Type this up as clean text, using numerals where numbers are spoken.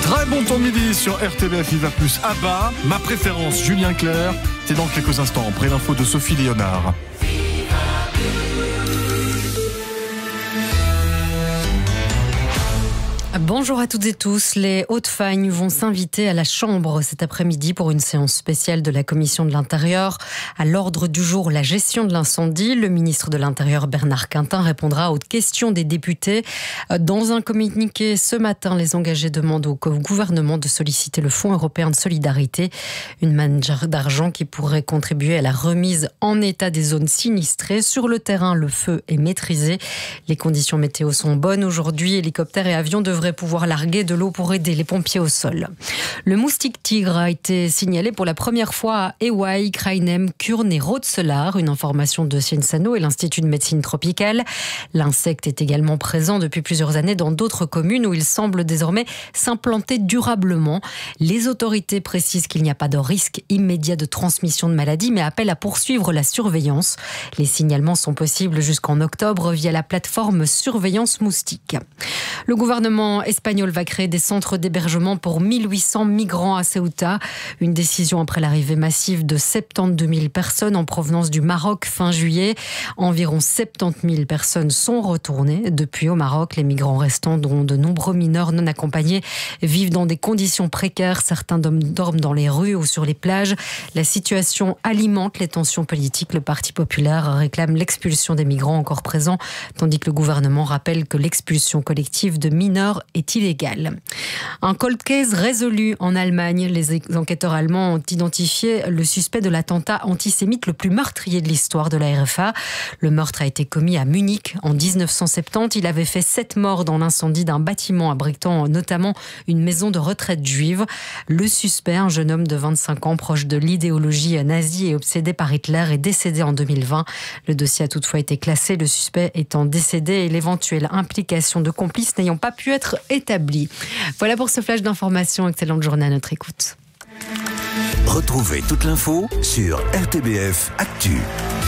Très bon temps de midi sur RTBF Viva Plus. Abba, ma préférence, Julien Clerc. C'est dans quelques instants, après l'info de Sophie Léonard. Bonjour à toutes et tous. Les Hauts-de-Fagne vont s'inviter à la Chambre cet après-midi pour une séance spéciale de la Commission de l'Intérieur. À l'ordre du jour, la gestion de l'incendie. Le ministre de l'Intérieur, Bernard Quintin, répondra aux questions des députés. Dans un communiqué ce matin, les engagés demandent au gouvernement de solliciter le Fonds européen de solidarité, une manne d'argent qui pourrait contribuer à la remise en état des zones sinistrées. Sur le terrain, le feu est maîtrisé. Les conditions météo sont bonnes aujourd'hui. Hélicoptères et avions devraient pouvoir larguer de l'eau pour aider les pompiers au sol. Le moustique tigre a été signalé pour la première fois à Ewaï, Krainem, Kurn et Rotselaar, une information de Cienzano et l'Institut de médecine tropicale. L'insecte est également présent depuis plusieurs années dans d'autres communes où il semble désormais s'implanter durablement. Les autorités précisent qu'il n'y a pas de risque immédiat de transmission de maladie, mais appellent à poursuivre la surveillance. Les signalements sont possibles jusqu'en octobre via la plateforme Surveillance Moustique. Le gouvernement espagnol va créer des centres d'hébergement pour 1800 migrants à Ceuta. Une décision après l'arrivée massive de 72 000 personnes en provenance du Maroc fin juillet. Environ 70 000 personnes sont retournées depuis au Maroc. Les migrants restants, dont de nombreux mineurs non accompagnés, vivent dans des conditions précaires. Certains dorment dans les rues ou sur les plages. La situation alimente les tensions politiques. Le Parti populaire réclame l'expulsion des migrants encore présents, tandis que le gouvernement rappelle que l'expulsion collective de mineurs est illégale. Un cold case résolu en Allemagne. Les enquêteurs allemands ont identifié le suspect de l'attentat antisémite le plus meurtrier de l'histoire de la RFA. Le meurtre a été commis à Munich en 1970. Il avait fait 7 morts dans l'incendie d'un bâtiment abritant notamment une maison de retraite juive. Le suspect, un jeune homme de 25 ans proche de l'idéologie nazie et obsédé par Hitler, est décédé en 2020. Le dossier a toutefois été classé, le suspect étant décédé et l'éventuelle implication de complices n'ayant pas pu être établie. Voilà pour ce flash d'information. Excellente journée à notre écoute. Retrouvez toute l'info sur RTBF Actu.